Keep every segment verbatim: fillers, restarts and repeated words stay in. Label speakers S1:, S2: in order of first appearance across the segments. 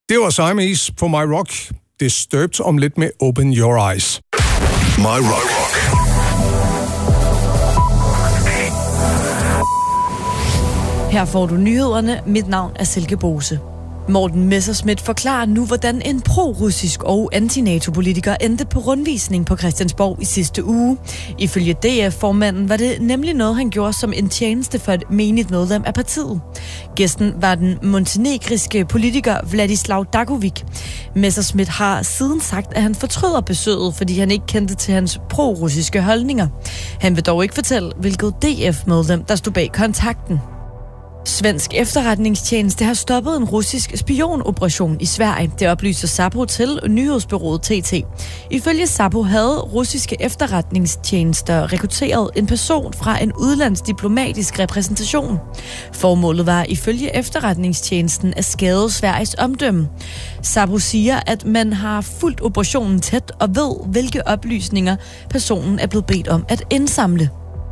S1: Det var Siamese på My Rock. Disturbed om lidt med Open Your Eyes.
S2: My Rock.
S3: Her får du nyhederne. Mit navn er Silke Bose. Morten Messerschmidt forklarer nu, hvordan en pro-russisk og anti-NATO-politiker endte på rundvisning på Christiansborg i sidste uge. Ifølge D F-formanden var det nemlig noget, han gjorde som en tjeneste for et menigt medlem af partiet. Gæsten var den montenegriske politiker Vladislav Dakovic. Messerschmidt har siden sagt, at han fortryder besøget, fordi han ikke kendte til hans pro-russiske holdninger. Han vil dog ikke fortælle, hvilket D F-medlem, der stod bag kontakten. Svensk efterretningstjeneste har stoppet en russisk spionoperation i Sverige. Det oplyser Sappo til nyhedsbureauet T T. Ifølge Sappo havde russiske efterretningstjenester rekrutteret en person fra en udlandsdiplomatisk repræsentation. Formålet var ifølge efterretningstjenesten at skade Sveriges omdømme. Sappo siger, at man har fulgt operationen tæt og ved, hvilke oplysninger personen er blevet bedt om at indsamle.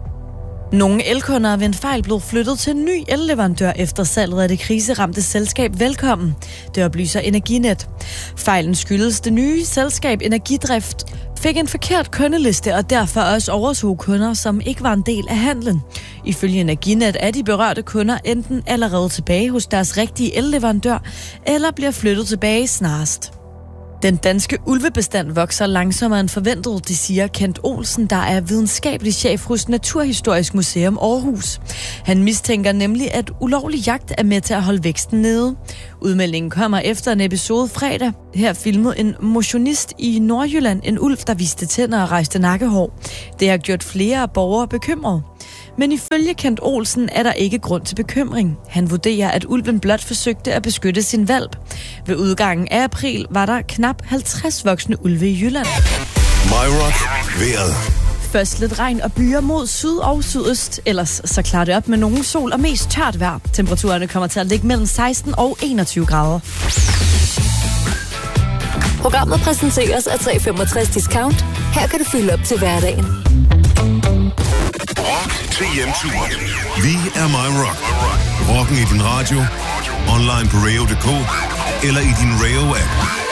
S3: Nogle elkunder er ved en fejl blevet flyttet til en ny elleverandør efter salget af det kriseramte selskab Velkommen. Det oplyser Energinet. Fejlen skyldes det nye selskab Energidrift fik en forkert kundeliste og derfor også overtog kunder, som ikke var en del af handlen. Ifølge Energinet er de berørte kunder enten allerede tilbage hos deres rigtige elleverandør eller bliver flyttet tilbage snarest. Den danske ulvebestand vokser langsommere end forventet, det siger Kent Olsen, der er videnskabelig chef hos Naturhistorisk Museum Aarhus. Han mistænker nemlig, at ulovlig jagt er med til at holde væksten nede. Udmeldingen kommer efter en episode fredag. Her filmede en motionist i Nordjylland en ulv, der viste tænder og rejste nakkehår. Det har gjort flere borgere bekymrede. Men ifølge Kent Olsen er der ikke grund til bekymring. Han vurderer, at ulven blot forsøgte at beskytte sin hvalp. Ved udgangen af april var der knap halvtreds voksne ulve i Jylland.
S2: My Rock. Vejret.
S3: Først lidt regn og byer mod syd og sydøst. Ellers så klarer det op med nogen sol og mest tørt vejr. Temperaturerne kommer til at ligge mellem seksten og enogtyve grader.
S4: Programmet præsenteres af tre femogtres Discount. Her kan du fylde op til hverdagen.
S2: Rock til hjemturen. Vi er My Rock. Rocken i din radio, online på radio punktum d k eller i din Radio-app.